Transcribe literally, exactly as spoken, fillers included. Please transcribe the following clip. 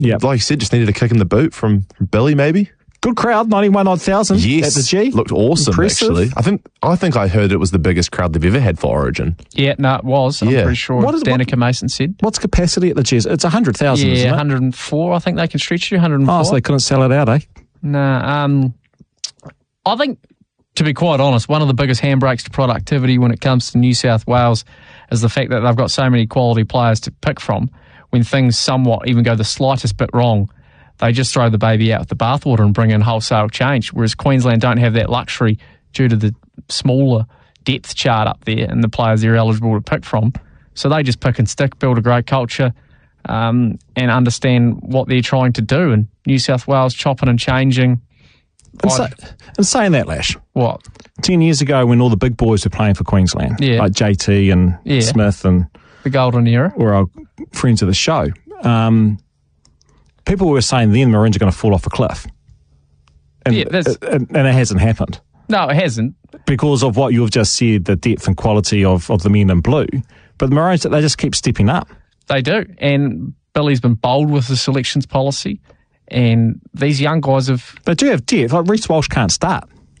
Yeah. Like you said, just needed a kick in the boot from, from Billy, maybe. Good crowd, ninety-one odd thousand Yes, at the G. looked awesome. Impressive. Actually. I think I think I heard it was the biggest crowd they've ever had for Origin. Yeah, no, it was. I'm Yeah. pretty sure What is- Danica what- Mason said. What's capacity at the G? It's one hundred thousand, Yeah, isn't it? one hundred four. I think they can stretch you, one hundred four. Oh, so they couldn't sell it out, eh? Nah, um, I think, to be quite honest, one of the biggest handbrakes to productivity when it comes to New South Wales is the fact that they've got so many quality players to pick from. When things somewhat even go the slightest bit wrong, they just throw the baby out with the bathwater and bring in wholesale change, whereas Queensland don't have that luxury due to the smaller depth chart up there and the players they're eligible to pick from. So they just pick and stick, build a great culture, um, and understand what they're trying to do. And New South Wales chopping and changing. And, so, and saying that, Lash, What? ten years ago when all the big boys were playing for Queensland, Yeah. like J T and Yeah. Smith and The golden era. were our friends of the show, um, people were saying then Maroons are going to fall off a cliff. And, Yeah, that's- and, and it hasn't happened No, it hasn't. because of what you've just said, the depth and quality of, of the men in blue. But the Maroons, they just keep stepping up. They do. And Billy's been bold with the selections policy. And these young guys have... They do have depth. Like Reece Walsh can't start.